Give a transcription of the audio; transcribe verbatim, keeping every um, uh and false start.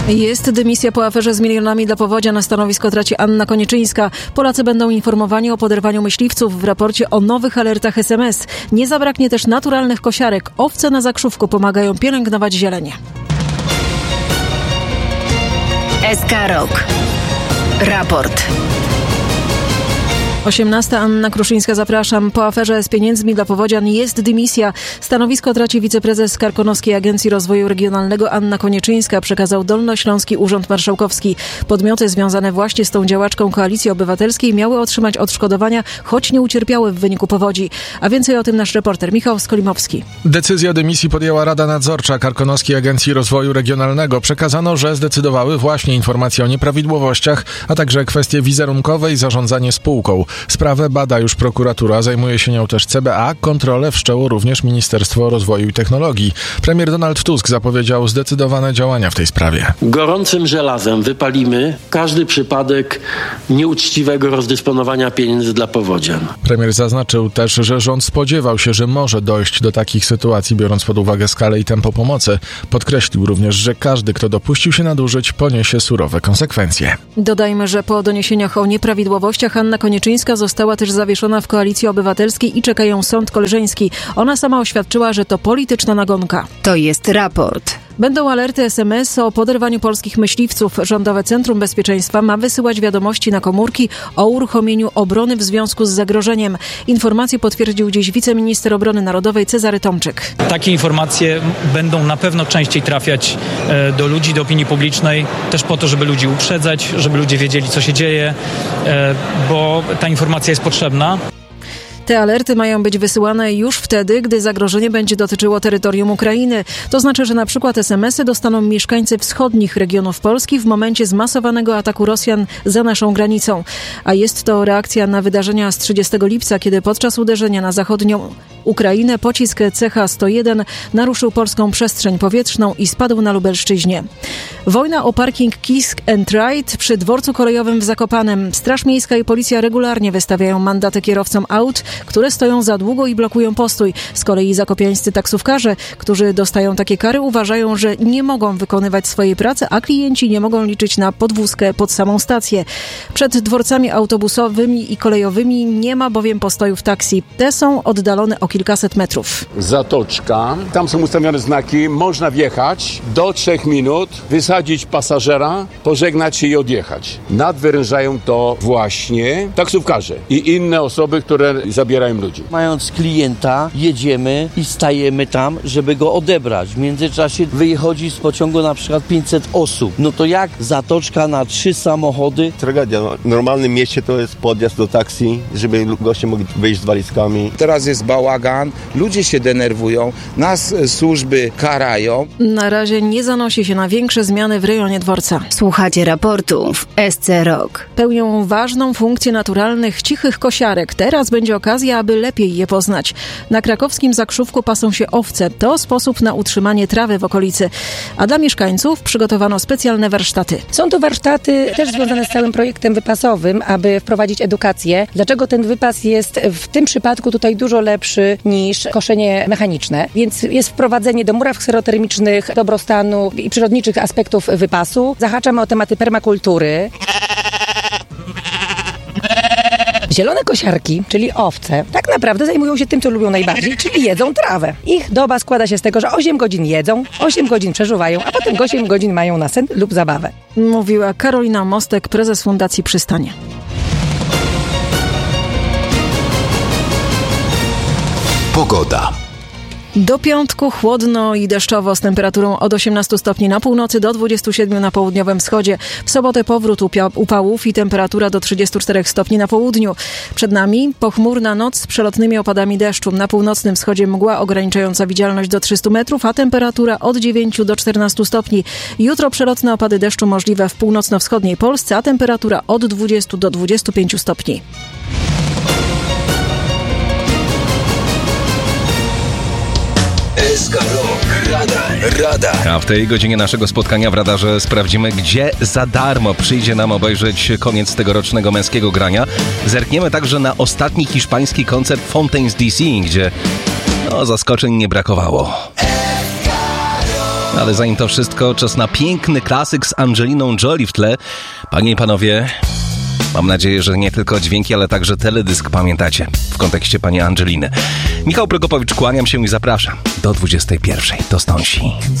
Jest dymisja po aferze z milionami dla powodzia. Na stanowisko traci Anna Koniczyńska. Polacy będą informowani o poderwaniu myśliwców w raporcie o nowych alertach es em es. Nie zabraknie też naturalnych kosiarek. Owce na Zakrzówku pomagają pielęgnować zielenie. S K Rok. Raport. osiemnasta Anna Kruszyńska, zapraszam. Po aferze z pieniędzmi dla powodzian jest dymisja. Stanowisko traci wiceprezes Karkonoskiej Agencji Rozwoju Regionalnego Anna Koniczyńska, przekazał Dolnośląski Urząd Marszałkowski. Podmioty związane właśnie z tą działaczką Koalicji Obywatelskiej miały otrzymać odszkodowania, choć nie ucierpiały w wyniku powodzi. A więcej o tym nasz reporter Michał Skolimowski. Decyzję o dymisji podjęła Rada Nadzorcza Karkonoskiej Agencji Rozwoju Regionalnego. Przekazano, że zdecydowały właśnie informacje o nieprawidłowościach, a także kwestie wizerunkowe i zarządzanie spółką. Sprawę bada już prokuratura, zajmuje się nią też C B A, kontrolę wszczęło również Ministerstwo Rozwoju i Technologii. Premier Donald Tusk zapowiedział zdecydowane działania w tej sprawie. Gorącym żelazem wypalimy każdy przypadek nieuczciwego rozdysponowania pieniędzy dla powodzian. Premier zaznaczył też, że rząd spodziewał się, że może dojść do takich sytuacji, biorąc pod uwagę skalę i tempo pomocy. Podkreślił również, że każdy, kto dopuścił się nadużyć, poniesie surowe konsekwencje. Dodajmy, że po doniesieniach o nieprawidłowościach Anna Koniczyńska została też zawieszona w Koalicji Obywatelskiej i czeka ją sąd koleżeński. Ona sama oświadczyła, że to polityczna nagonka. To jest raport. Będą alerty es em es o poderwaniu polskich myśliwców. Rządowe Centrum Bezpieczeństwa ma wysyłać wiadomości na komórki o uruchomieniu obrony w związku z zagrożeniem. Informację potwierdził dziś wiceminister obrony narodowej Cezary Tomczyk. Takie informacje będą na pewno częściej trafiać do ludzi, do opinii publicznej, też po to, żeby ludzi uprzedzać, żeby ludzie wiedzieli, co się dzieje, bo ta informacja jest potrzebna. Te alerty mają być wysyłane już wtedy, gdy zagrożenie będzie dotyczyło terytorium Ukrainy. To znaczy, że na przykład es em esy dostaną mieszkańcy wschodnich regionów Polski w momencie zmasowanego ataku Rosjan za naszą granicą. A jest to reakcja na wydarzenia z trzydziestego lipca, kiedy podczas uderzenia na zachodnią Ukrainę pocisk C H sto jeden naruszył polską przestrzeń powietrzną i spadł na Lubelszczyźnie. Wojna o parking Kiss and Ride przy dworcu kolejowym w Zakopanem. Straż Miejska i Policja regularnie wystawiają mandaty kierowcom aut, które stoją za długo i blokują postój. Z kolei zakopiańscy taksówkarze, którzy dostają takie kary, uważają, że nie mogą wykonywać swojej pracy, a klienci nie mogą liczyć na podwózkę pod samą stację. Przed dworcami autobusowymi i kolejowymi nie ma bowiem postojów taksi. Te są oddalone o kilkaset metrów. Zatoczka. Tam są ustawione znaki. Można wjechać do trzech minut, wysadzić pasażera, pożegnać się i odjechać. Nadwyrężają to właśnie taksówkarze i inne osoby, które zabierają ludzi. Mając klienta, jedziemy i stajemy tam, żeby go odebrać. W międzyczasie wychodzi z pociągu na przykład pięćset osób. No to jak zatoczka na trzy samochody? Tragedia. W normalnym mieście to jest podjazd do taksi, żeby goście mogli wyjść z walizkami. Teraz jest bałagan, ludzie się denerwują, nas służby karają. Na razie nie zanosi się na większe zmiany w rejonie dworca. Słuchacie raportu w S C Rok. Pełnią ważną funkcję naturalnych, cichych kosiarek. Teraz będzie okazja, aby lepiej je poznać. Na krakowskim Zakrzówku pasą się owce. To sposób na utrzymanie trawy w okolicy. A dla mieszkańców przygotowano specjalne warsztaty. Są to warsztaty też związane z całym projektem wypasowym, aby wprowadzić edukację. Dlaczego ten wypas jest w tym przypadku tutaj dużo lepszy niż koszenie mechaniczne? Więc jest wprowadzenie do muraw kserotermicznych, dobrostanu i przyrodniczych aspektów wypasu. Zahaczamy o tematy permakultury. Zielone kosiarki, czyli owce, tak naprawdę zajmują się tym, co lubią najbardziej, czyli jedzą trawę. Ich doba składa się z tego, że osiem godzin jedzą, osiem godzin przeżuwają, a potem osiem godzin mają na sen lub zabawę. Mówiła Karolina Mostek, prezes Fundacji Przystanie. Pogoda. Do piątku chłodno i deszczowo z temperaturą od osiemnastu stopni na północy do dwudziestu siedmiu na południowym wschodzie. W sobotę powrót upałów i temperatura do trzydziestu czterech stopni na południu. Przed nami pochmurna noc z przelotnymi opadami deszczu. Na północnym wschodzie mgła ograniczająca widzialność do trzystu metrów, a temperatura od dziewięciu do czternastu stopni. Jutro przelotne opady deszczu możliwe w północno-wschodniej Polsce, a temperatura od dwudziestu do dwudziestu pięciu stopni. S K Rok. Radar. Radar. A w tej godzinie naszego spotkania w radarze sprawdzimy, gdzie za darmo przyjdzie nam obejrzeć koniec tegorocznego męskiego grania. Zerkniemy także na ostatni hiszpański koncert Fontaines D C, gdzie no, zaskoczeń nie brakowało. Ale zanim to wszystko, czas na piękny klasyk z Angeliną Jolie w tle. Panie i panowie, mam nadzieję, że nie tylko dźwięki, ale także teledysk pamiętacie w kontekście pani Angeliny. Michał Prokopowicz, kłaniam się i zapraszam do dwudziestej pierwszej. Do Stonsi.